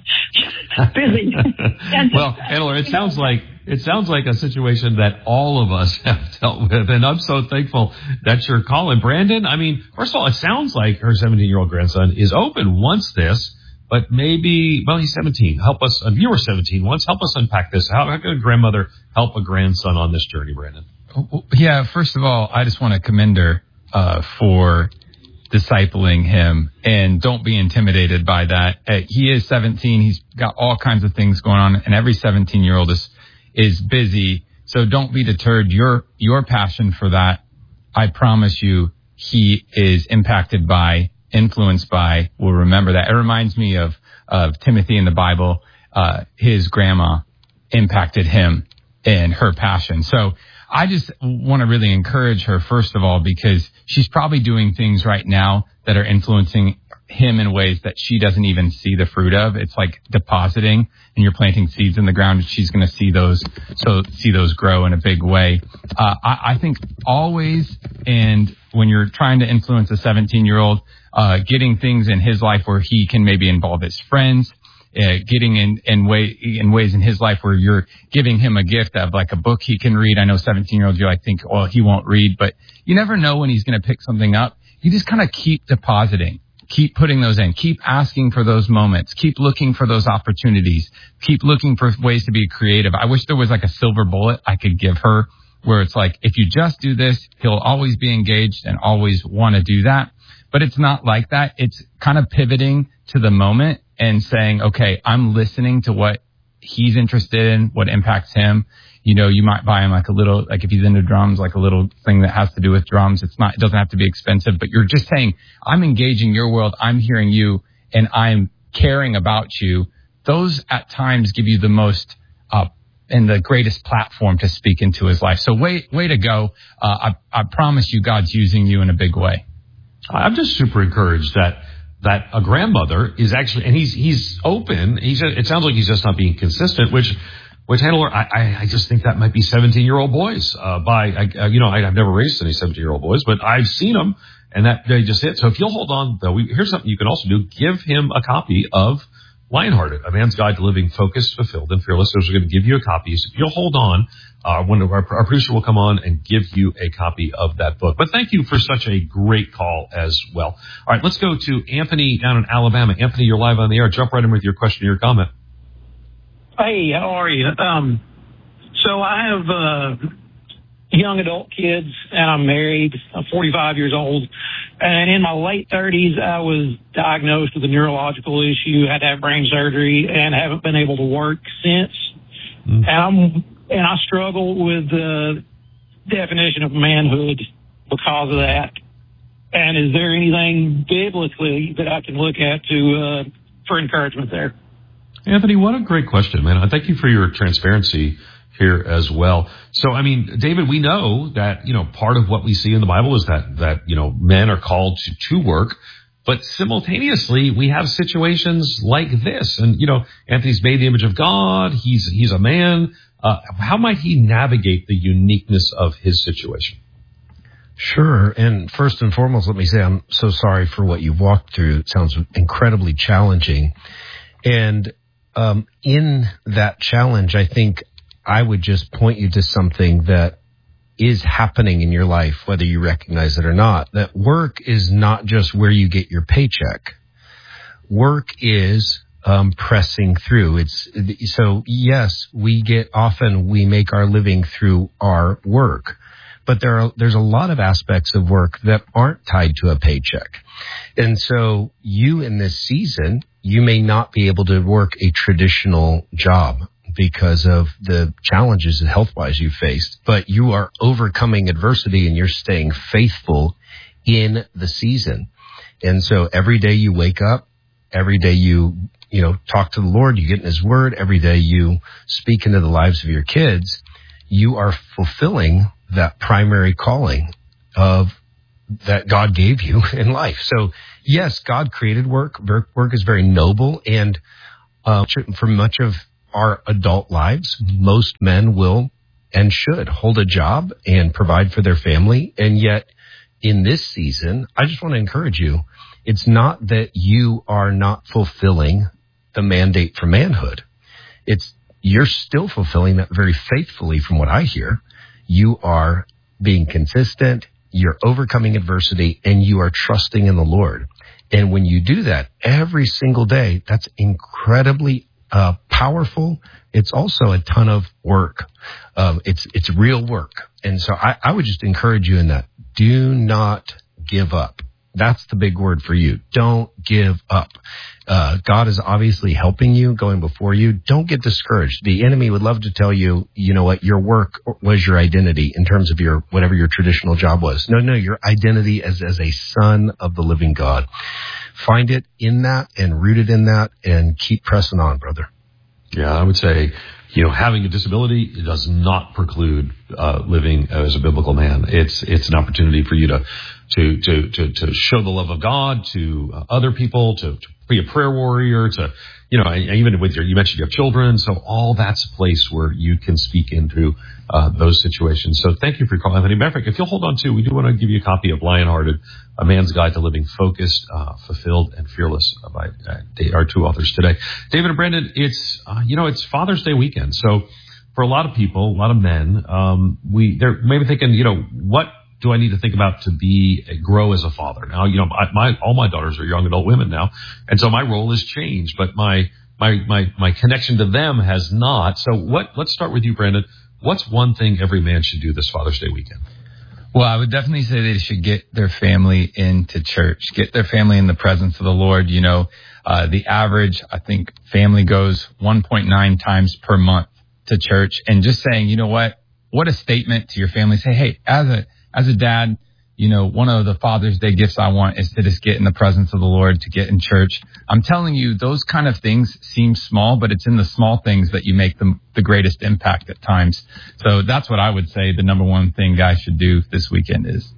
busy. Well, Angela, it sounds like it sounds like a situation that all of us have dealt with, and I'm so thankful that you're calling. Brandon, I mean, first of all, it sounds like her seventeen-year-old grandson is open, wants this, but maybe, well, he's seventeen. Help us, you were seventeen once. Help us unpack this. How, how can a grandmother help a grandson on this journey, Brandon? Yeah, first of all, I just want to commend her uh, for discipling him, and don't be intimidated by that. Uh, he is seventeen. He's got all kinds of things going on, and every seventeen-year-old is is busy. So don't be deterred. Your your passion for that, I promise you, he is impacted by, influenced by, will remember that. It reminds me of, of Timothy in the Bible. Uh, his grandma impacted him and her passion. So I just want to really encourage her, first of all, because she's probably doing things right now that are influencing him in ways that she doesn't even see the fruit of. It's like depositing, and you're planting seeds in the ground, and she's going to see those, so see those grow in a big way. Uh, I, I think always, and when you're trying to influence a seventeen-year-old, uh, getting things in his life where he can maybe involve his friends, uh, getting in, in way, in ways in his life where you're giving him a gift of like a book he can read. I know seventeen-year-olds, you like think, well, he won't read, but you never know when he's going to pick something up. You just kind of keep depositing. Keep putting those in. Keep asking for those moments. Keep looking for those opportunities. Keep looking for ways to be creative. I wish there was like a silver bullet I could give her where it's like, if you just do this, he'll always be engaged and always want to do that. But it's not like that. It's kind of pivoting to the moment and saying, okay, I'm listening to what he's interested in, what impacts him. You know, you might buy him like a little, like if he's into drums, like a little thing that has to do with drums. It's not, it doesn't have to be expensive, but you're just saying, I'm engaging your world. I'm hearing you and I'm caring about you. Those at times give you the most, uh, and the greatest platform to speak into his life. So way, way to go. Uh, I, I promise you God's using you in a big way. I'm just super encouraged that, that a grandmother is actually, and he's, he's open. He's, it sounds like he's just not being consistent, which, Which, Handler, I, I, I just think that might be seventeen-year-old boys. Uh, by, I, uh, you know, I, I've never raised any seventeen-year-old boys, but I've seen them, and that they just hit. So if you'll hold on, though, we, here's something you can also do. Give him a copy of Lionhearted, A Man's Guide to Living Focused, Fulfilled, and Fearless. We're going to give you a copy. So if you'll hold on, uh, one of our, our producer will come on and give you a copy of that book. But thank you for such a great call as well. All right, let's go to Anthony down in Alabama. Anthony, you're live on the air. Jump right in with your question or your comment. Hey, how are you? Um, so I have uh, young adult kids, and I'm married. I'm forty-five years old. And in my late thirties, I was diagnosed with a neurological issue, had to have brain surgery, and haven't been able to work since. Mm. And, I'm, and I struggle with the definition of manhood because of that. And is there anything biblically that I can look at to uh, for encouragement there? Anthony, what a great question, man. Thank you for your transparency here as well. So, I mean, David, we know that, you know, part of what we see in the Bible is that, that, you know, men are called to, to work, but simultaneously we have situations like this. And, you know, Anthony's made in the image of God. He's, he's a man. Uh, how might he navigate the uniqueness of his situation? Sure. And first and foremost, let me say I'm so sorry for what you've walked through. It sounds incredibly challenging. And Um, in that challenge, I think I would just point you to something that is happening in your life, whether you recognize it or not. That work is not just where you get your paycheck. Work is um, pressing through. It's so yes, we get often we make our living through our work, but there are there's a lot of aspects of work that aren't tied to a paycheck, and so you in this season you may not be able to work a traditional job because of the challenges health-wise you faced, but you are overcoming adversity and you're staying faithful in the season. And so every day you wake up, every day you, you know, talk to the Lord, you get in his word, every day you speak into the lives of your kids, you are fulfilling that primary calling of that God gave you in life. So yes, God created work. Work is very noble. And uh, for much of our adult lives, most men will and should hold a job and provide for their family. And yet in this season, I just want to encourage you, it's not that you are not fulfilling the mandate for manhood. It's you're still fulfilling that very faithfully from what I hear. You are being consistent, you're overcoming adversity, and you are trusting in the Lord. And when you do that every single day, that's incredibly Uh, powerful. It's also a ton of work. Um, it's it's real work. And so I, I would just encourage you in that. Do not give up. That's the big word for you. Don't give up. Uh, God is obviously helping you, going before you. Don't get discouraged. The enemy would love to tell you, you know what, your work was your identity in terms of your whatever your traditional job was. No, no, your identity as, as a son of the living God. Find it in that and root it in that and keep pressing on, brother. Yeah, I would say, you know, having a disability does not preclude uh, living as a biblical man. It's it's an opportunity for you to to to to, to show the love of God to uh, other people, to, to be a prayer warrior, to, you know, even with your, you mentioned you have children, so all that's a place where you can speak into uh, those situations. So thank you for your call, Anthony. Matter of fact, if you'll hold on to, we do want to give you a copy of Lionhearted, A Man's Guide to Living Focused, uh, Fulfilled, and Fearless by uh, our two authors today. David and Brandon, it's, uh, you know, it's Father's Day weekend. So for a lot of people, a lot of men, um, we, they're maybe thinking, you know, what do I need to think about to be, grow as a father? Now, you know, I, my, all my daughters are young adult women now. And so my role has changed, but my, my, my, my connection to them has not. So what, let's start with you, Brandon. What's one thing every man should do this Father's Day weekend? Well, I would definitely say they should get their family into church, get their family in the presence of the Lord. You know, uh, the average, I think, family goes one point nine times per month to church. And just saying, you know what, what a statement to your family. Say, hey, as a, as a dad, you know, one of the Father's Day gifts I want is to just get in the presence of the Lord, to get in church. I'm telling you, those kind of things seem small, but it's in the small things that you make the, the greatest impact at times. So that's what I would say the number one thing guys should do this weekend is.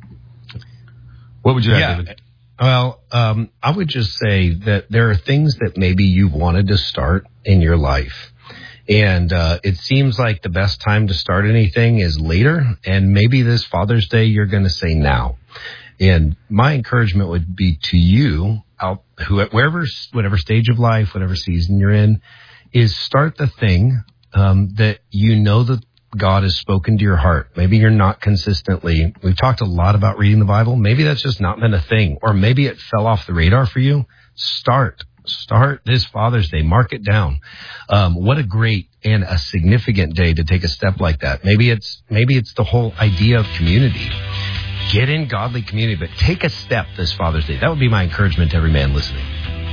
What would you add, yeah. David? Well, um, I would just say that there are things that maybe you've wanted to start in your life. And uh, it seems like the best time to start anything is later. And maybe this Father's Day, you're going to say now. And my encouragement would be to you, out, whoever, whatever stage of life, whatever season you're in, is start the thing um, that you know that God has spoken to your heart. Maybe you're not consistently. We've talked a lot about reading the Bible. Maybe that's just not been a thing. Or maybe it fell off the radar for you. Start. Start this Father's Day. Mark it down. Um, what a great and a significant day to take a step like that. Maybe it's maybe it's the whole idea of community. Get in godly community, but take a step this Father's Day. That would be my encouragement to every man listening.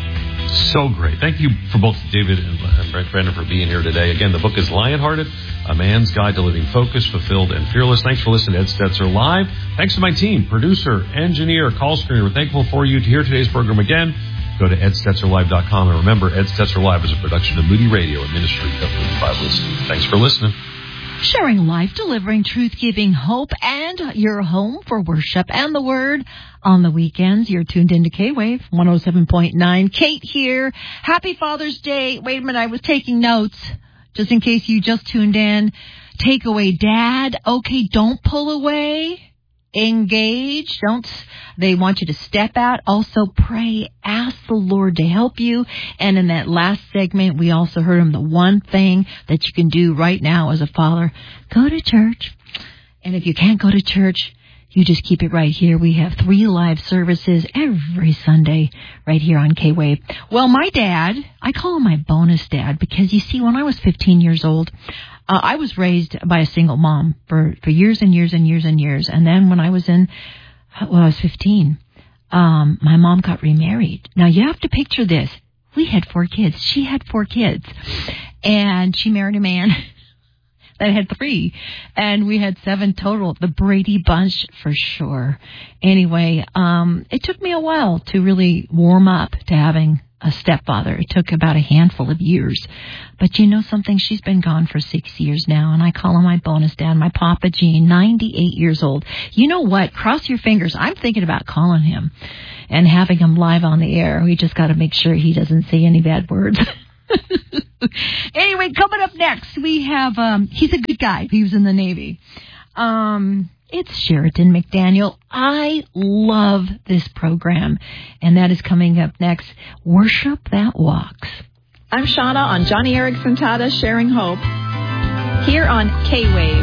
So great. Thank you for both David and Brandon for being here today. Again, the book is Lionhearted, A Man's Guide to Living Focused, Fulfilled, and Fearless. Thanks for listening to Ed Stetzer Live. Thanks to my team, producer, engineer, call screener. We're thankful for you to hear today's program again. Go to ed stetzer live dot com. And remember, Ed Stetzer Live is a production of Moody Radio and ministry of Moody Bible Institute. Thanks for listening. Sharing life, delivering truth, giving hope, and your home for worship and the word. On the weekends, you're tuned into K-Wave one oh seven point nine. Kate here. Happy Father's Day. Wait a minute, I was taking notes just in case you just tuned in. Take away, Dad. Okay, don't pull away. Engage. Don't. They want you to step out. Also pray. Ask the Lord to help you. And in that last segment, we also heard him the one thing that you can do right now as a father. Go to church. And if you can't go to church, You just keep it right here. We have three live services every Sunday right here on K-Wave. Well, my dad, I call him my bonus dad because, you see, when I was fifteen years old, uh, I was raised by a single mom for, for years and years and years and years. And then when I was in, when I was fifteen, um, my mom got remarried. Now, you have to picture this. We had four kids. She had four kids. And she married a man that had three, and we had seven total. The Brady Bunch for sure. Anyway, um, it took me a while to really warm up to having a stepfather. It took about a handful of years. But you know something? She's been gone for six years now, and I call him my bonus dad, my Papa Gene, ninety-eight years old. You know what? Cross your fingers. I'm thinking about calling him and having him live on the air. We just got to make sure he doesn't say any bad words. Anyway, coming up next, we have, um, he's a good guy. He was in the Navy. Um, it's Sheridan McDaniel. I love this program. And that is coming up next. Worship That Walks. I'm Shauna on Johnny Erickson Tata, Sharing Hope, here on K-Wave.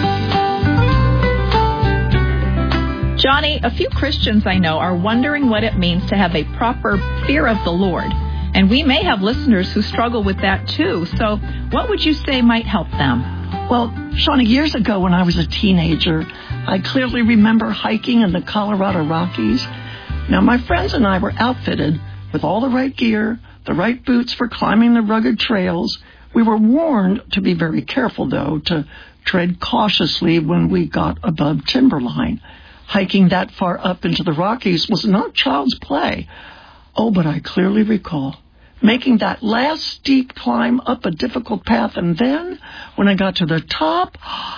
Johnny, a few Christians I know are wondering what it means to have a proper fear of the Lord. And we may have listeners who struggle with that, too. So what would you say might help them? Well, Shauna, years ago when I was a teenager, I clearly remember hiking in the Colorado Rockies. Now, my friends and I were outfitted with all the right gear, the right boots for climbing the rugged trails. We were warned to be very careful, though, to tread cautiously when we got above timberline. Hiking that far up into the Rockies was not child's play. Oh, but I clearly recall making that last steep climb up a difficult path, and then, when I got to the top,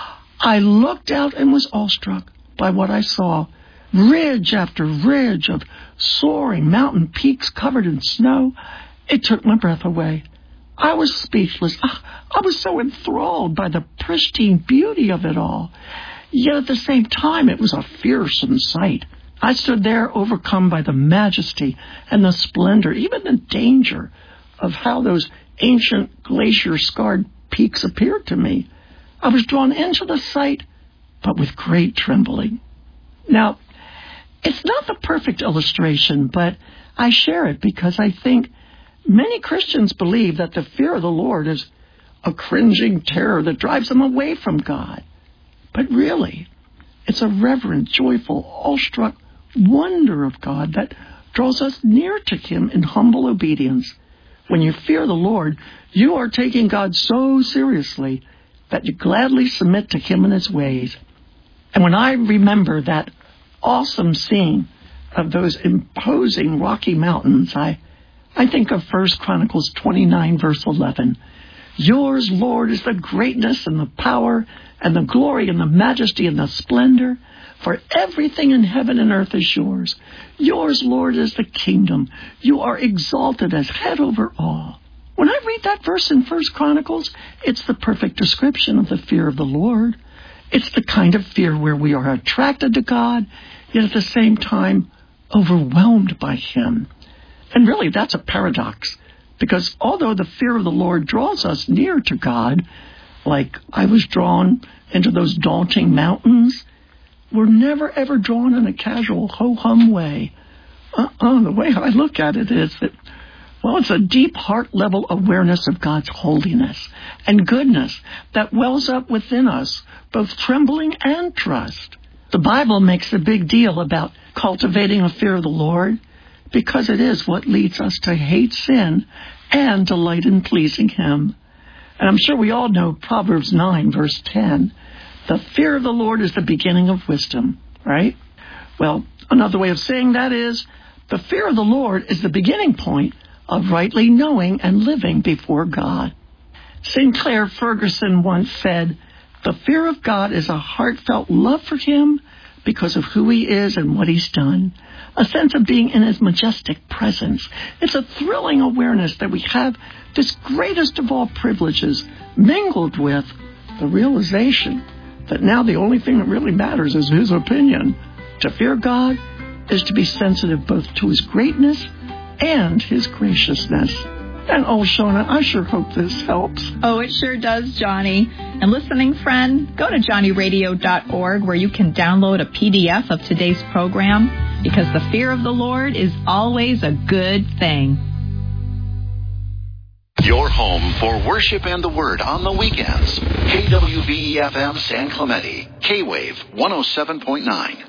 I looked out and was awestruck by what I saw. Ridge after ridge of soaring mountain peaks covered in snow. It took my breath away. I was speechless. I was so enthralled by the pristine beauty of it all. Yet at the same time, it was a fearsome sight. I stood there overcome by the majesty and the splendor, even the danger of how those ancient glacier-scarred peaks appeared to me. I was drawn into the sight, but with great trembling. Now, it's not the perfect illustration, but I share it because I think many Christians believe that the fear of the Lord is a cringing terror that drives them away from God. But really, it's a reverent, joyful, awestruck wonder of God that draws us near to Him in humble obedience. When you fear the Lord, you are taking God so seriously that you gladly submit to Him and His ways. And when I remember that awesome scene of those imposing Rocky Mountains, I, I think of First Chronicles twenty-nine, verse eleven. Yours, Lord, is the greatness and the power and the glory and the majesty and the splendor. For everything in heaven and earth is yours. Yours, Lord, is the kingdom. You are exalted as head over all. When I read that verse in First Chronicles, it's the perfect description of the fear of the Lord. It's the kind of fear where we are attracted to God, yet at the same time overwhelmed by Him. And really, that's a paradox, because although the fear of the Lord draws us near to God, like I was drawn into those daunting mountains, we're never, ever drawn in a casual, ho-hum way. Uh-uh, the way I look at it is that, well, it's a deep heart-level awareness of God's holiness and goodness that wells up within us, both trembling and trust. The Bible makes a big deal about cultivating a fear of the Lord because it is what leads us to hate sin and delight in pleasing Him. And I'm sure we all know Proverbs nine, verse ten. The fear of the Lord is the beginning of wisdom, right? Well, another way of saying that is the fear of the Lord is the beginning point of rightly knowing and living before God. Sinclair Ferguson once said, the fear of God is a heartfelt love for Him because of who He is and what He's done, a sense of being in His majestic presence. It's a thrilling awareness that we have this greatest of all privileges mingled with the realization that now the only thing that really matters is His opinion. To fear God is to be sensitive both to His greatness and His graciousness. And oh, Shona, I sure hope this helps. Oh, it sure does, Johnny. And listening friend, go to johnny radio dot org where you can download a P D F of today's program, because the fear of the Lord is always a good thing. Your home for worship and the word on the weekends. K W V E F M San Clemente. K-Wave one oh seven point nine.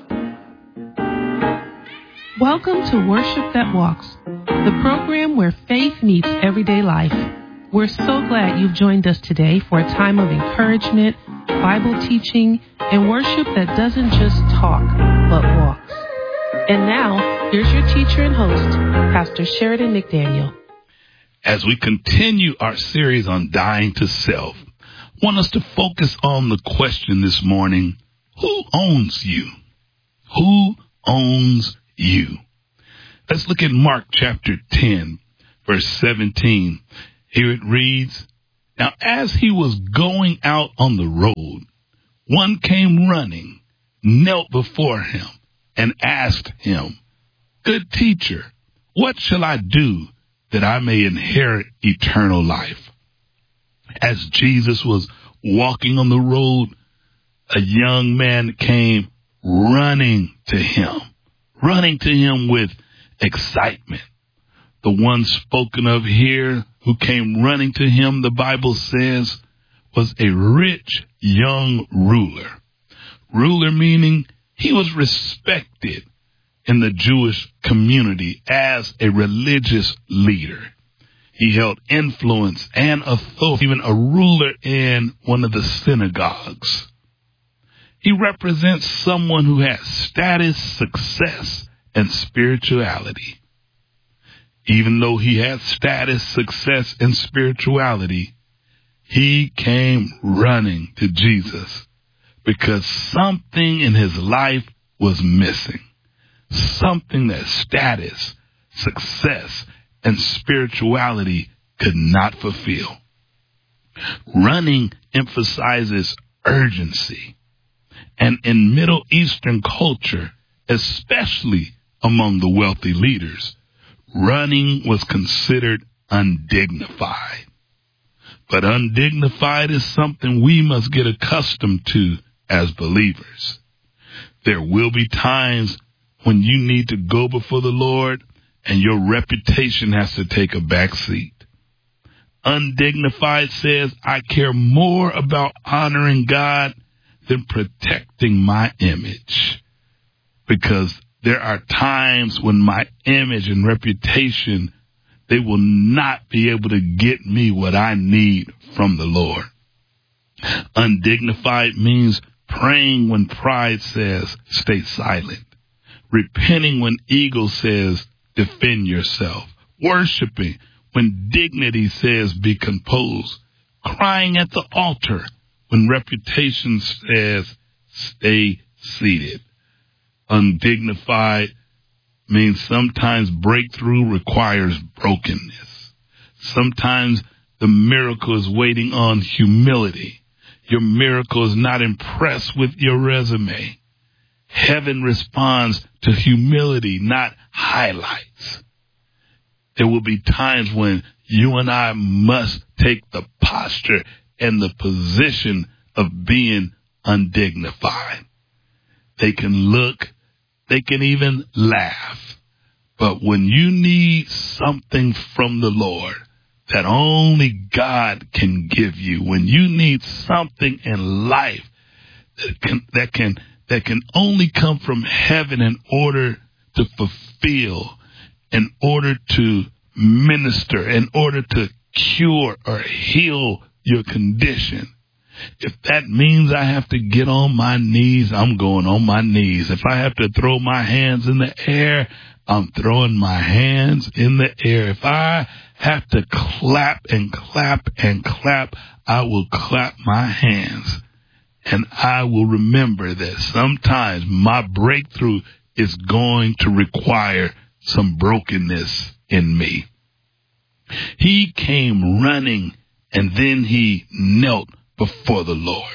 Welcome to Worship That Walks, the program where faith meets everyday life. We're so glad you've joined us today for a time of encouragement, Bible teaching, and worship that doesn't just talk, but walks. And now, here's your teacher and host, Pastor Sheridan McDaniel. As we continue our series on dying to self, I want us to focus on the question this morning, who owns you? Who owns you? Let's look at Mark chapter ten, verse seventeen. Here it reads, "Now as he was going out on the road, one came running, knelt before him, and asked him, 'Good teacher, what shall I do that I may inherit eternal life?' As Jesus was walking on the road, a young man came running to him, running to him with excitement. The one spoken of here who came running to him, the Bible says, was a rich young ruler. Ruler meaning he was respected in the Jewish community as a religious leader. He held influence and authority, even a ruler in one of the synagogues. He represents someone who has status, success, and spirituality. Even though he had status, success, and spirituality, he came running to Jesus because something in his life was missing. Something that status, success, and spirituality could not fulfill. Running emphasizes urgency. And in Middle Eastern culture, especially among the wealthy leaders, running was considered undignified. But undignified is something we must get accustomed to as believers. There will be times when you need to go before the Lord and your reputation has to take a back seat. Undignified says, I care more about honoring God than protecting my image. Because there are times when my image and reputation, they will not be able to get me what I need from the Lord. Undignified means praying when pride says, stay silent. Repenting when ego says, defend yourself. Worshiping when dignity says, be composed. Crying at the altar when reputation says, stay seated. Undignified means sometimes breakthrough requires brokenness. Sometimes the miracle is waiting on humility. Your miracle is not impressed with your resume. Heaven responds to humility, not highlights. There will be times when you and I must take the posture and the position of being undignified. They can look, they can even laugh. But when you need something from the Lord that only God can give you, when you need something in life that can, that can, that can only come from heaven in order to fulfill, in order to minister, in order to cure or heal your condition. If that means I have to get on my knees, I'm going on my knees. If I have to throw my hands in the air, I'm throwing my hands in the air. If I have to clap and clap and clap, I will clap my hands. And I will remember that sometimes my breakthrough is going to require some brokenness in me. He came running and then he knelt before the Lord.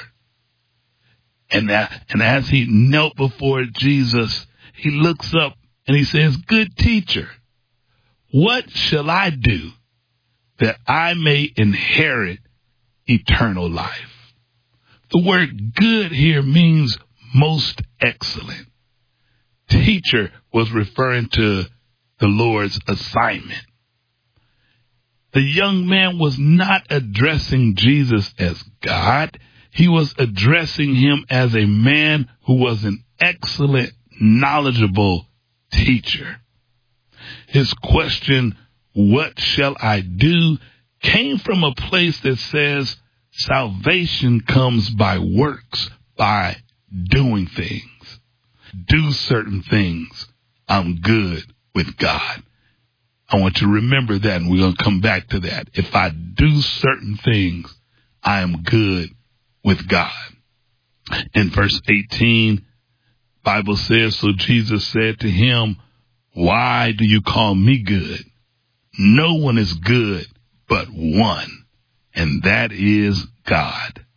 And, that, and as he knelt before Jesus, he looks up and he says, good teacher, what shall I do that I may inherit eternal life. The word good here means most excellent. Teacher was referring to the Lord's assignment. The young man was not addressing Jesus as God. He was addressing him as a man who was an excellent, knowledgeable teacher. His question, what shall I do, came from a place that says salvation comes by works, by doing things. Do certain things. I'm good with God. I want you to remember that, and we're going to come back to that. If I do certain things, I am good with God. In verse eighteen, Bible says, so Jesus said to him, why do you call me good? No one is good but one, and that is God.